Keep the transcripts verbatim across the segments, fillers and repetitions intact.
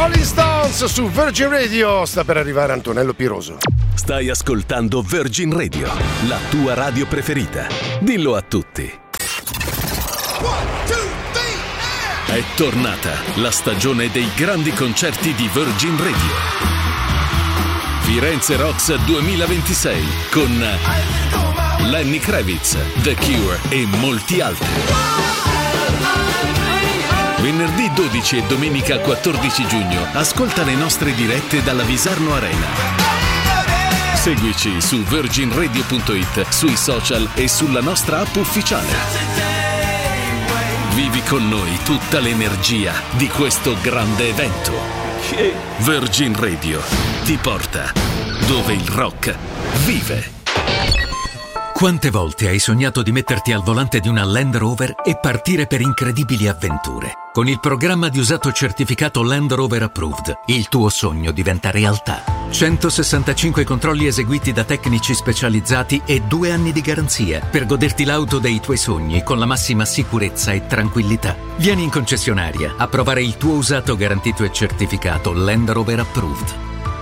Rolling Stones su Virgin Radio. Sta per arrivare Antonello Piroso. Stai ascoltando Virgin Radio, la tua radio preferita. Dillo a tutti. È tornata la stagione dei grandi concerti di Virgin Radio. Firenze Rocks duemilaventisei con Lenny Kravitz, The Cure e molti altri. Venerdì dodici e domenica quattordici giugno ascolta le nostre dirette dalla Visarno Arena. Seguici su virgin radio punto it, sui social e sulla nostra app ufficiale. Vivi con noi tutta l'energia di questo grande evento. Virgin Radio ti porta dove il rock vive. Quante volte hai sognato di metterti al volante di una Land Rover e partire per incredibili avventure? Con il programma di usato certificato Land Rover Approved, il tuo sogno diventa realtà. centosessantacinque controlli eseguiti da tecnici specializzati e due anni di garanzia per goderti l'auto dei tuoi sogni con la massima sicurezza e tranquillità. Vieni in concessionaria a provare il tuo usato garantito e certificato Land Rover Approved.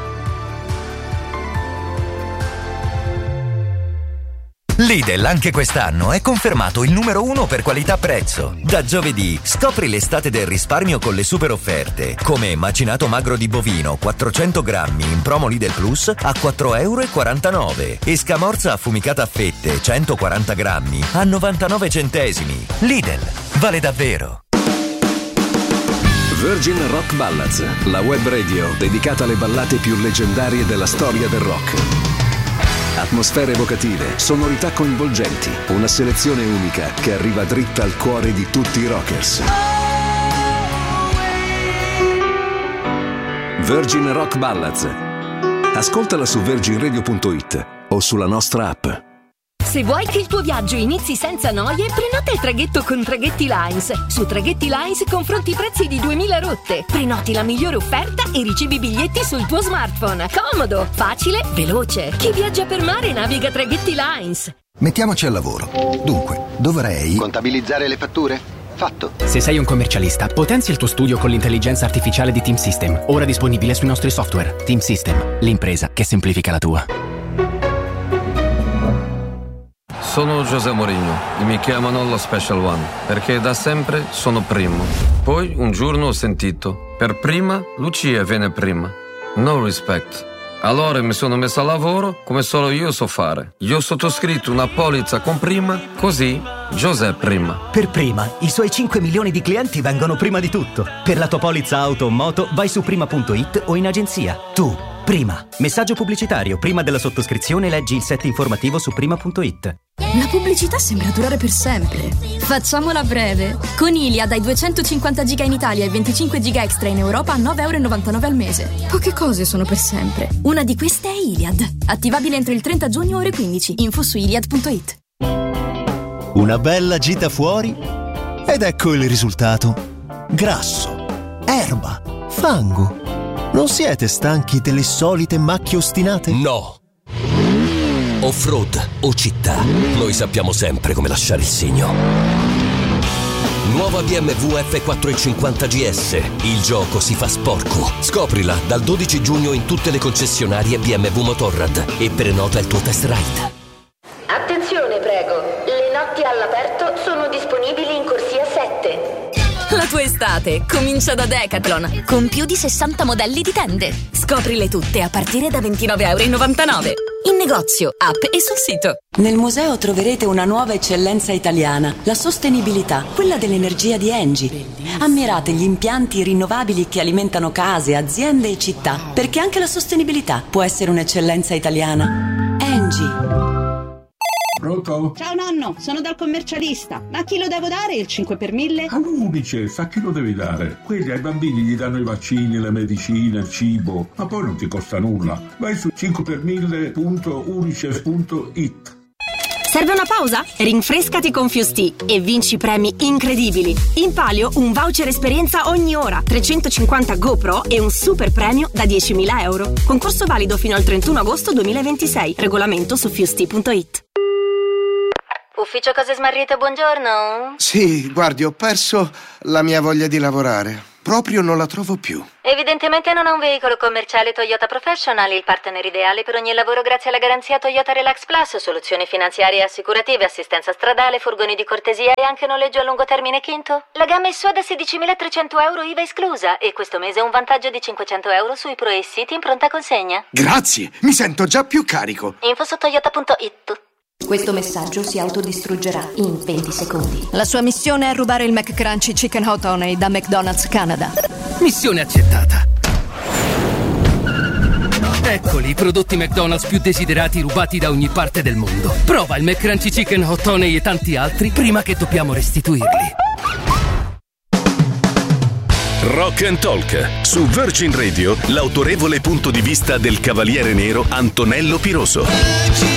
Lidl anche quest'anno è confermato il numero uno per qualità-prezzo. Da giovedì scopri l'estate del risparmio con le super offerte, come macinato magro di bovino quattrocento grammi in promo Lidl Plus a quattro e quarantanove euro e scamorza affumicata a fette centoquaranta grammi a novantanove centesimi. Lidl, vale davvero. Virgin Rock Ballads, la web radio dedicata alle ballate più leggendarie della storia del rock. Atmosfere evocative, sonorità coinvolgenti, una selezione unica che arriva dritta al cuore di tutti i rockers. Virgin Rock Ballads. Ascoltala su virgin radio punto it o sulla nostra app. Se vuoi che il tuo viaggio inizi senza noie, prenota il traghetto con Traghetti Lines. Su Traghetti Lines confronti i prezzi di duemila rotte. Prenoti la migliore offerta e ricevi i biglietti sul tuo smartphone. Comodo, facile, veloce. Chi viaggia per mare naviga Traghetti Lines. Mettiamoci al lavoro. Dunque, dovrei... contabilizzare le fatture? Fatto. Se sei un commercialista, potenzia il tuo studio con l'intelligenza artificiale di Team System, ora disponibile sui nostri software. Team System, l'impresa che semplifica la tua. Sono José Mourinho e mi chiamano lo Special One perché da sempre sono primo. Poi un giorno ho sentito: per prima Lucia viene prima. No respect. Allora mi sono messo a lavoro come solo io so fare. Io ho sottoscritto una polizza con prima, così José prima. Per prima, i suoi cinque milioni di clienti vengono prima di tutto. Per la tua polizza auto o moto vai su prima punto it o in agenzia. Tu, prima. Messaggio pubblicitario. Prima della sottoscrizione leggi il set informativo su prima punto it. La pubblicità sembra durare per sempre. Facciamola breve. Con Iliad dai duecentocinquanta giga in Italia e venticinque giga extra in Europa a nove e novantanove euro al mese. Poche cose sono per sempre. Una di queste è Iliad. Attivabile entro il trenta giugno ore quindici. Info su iliad punto it. Una bella gita fuori ed ecco il risultato. Grasso, erba, fango. Non siete stanchi delle solite macchie ostinate? No. Off-road o città, noi sappiamo sempre come lasciare il segno. Nuova B M W F quattrocentocinquanta G S. Il gioco si fa sporco. Scoprila dal dodici giugno in tutte le concessionarie B M W Motorrad e prenota il tuo test ride. Attenzione, prego. Le notti all'aperto sono disponibili in corsia sette. La tua estate comincia da Decathlon, con più di sessanta modelli di tende. Scoprile tutte a partire da ventinove e novantanove euro. In negozio, app e sul sito. Nel museo troverete una nuova eccellenza italiana, la sostenibilità, quella dell'energia di Engie. Ammirate gli impianti rinnovabili che alimentano case, aziende e città, perché anche la sostenibilità può essere un'eccellenza italiana. Engie. Pronto? Ciao nonno, sono dal commercialista. Ma a chi lo devo dare il cinque per mille? All'Unicef, a chi lo devi dare? Quelli ai bambini gli danno i vaccini, le medicine, il cibo, ma poi non ti costa nulla. Vai su cinque per mille punto unicef punto it. Serve una pausa? Rinfrescati con Fusti e vinci premi incredibili. In palio un voucher esperienza ogni ora, trecentocinquanta GoPro e un super premio da diecimila euro. Concorso valido fino al trentuno agosto duemilaventisei. Regolamento su fusti punto it. Ufficio Cose Smarrite, buongiorno. Sì, guardi, ho perso la mia voglia di lavorare. Proprio non la trovo più. Evidentemente non ha un veicolo commerciale Toyota Professional, il partner ideale per ogni lavoro grazie alla garanzia Toyota Relax Plus, soluzioni finanziarie e assicurative, assistenza stradale, furgoni di cortesia e anche noleggio a lungo termine quinto. La gamma è sua da sedicimilatrecento euro I V A esclusa e questo mese un vantaggio di cinquecento euro sui Pro e City in pronta consegna. Grazie, mi sento già più carico. Info su toyota punto it. Questo messaggio si autodistruggerà in venti secondi. La sua missione è rubare il McCrunchy Chicken Hot Honey da McDonald's Canada. Missione accettata. Eccoli i prodotti McDonald's più desiderati rubati da ogni parte del mondo. Prova il McCrunchy Chicken Hot Honey e tanti altri prima che dobbiamo restituirli. Rock and Talk. Su Virgin Radio, l'autorevole punto di vista del Cavaliere Nero Antonello Piroso.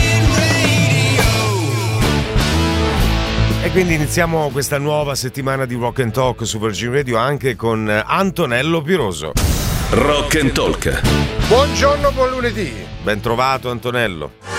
E quindi iniziamo questa nuova settimana di Rock and Talk su Virgin Radio anche con Antonello Piroso. Rock and Talk. Buongiorno, buon lunedì. Ben trovato Antonello.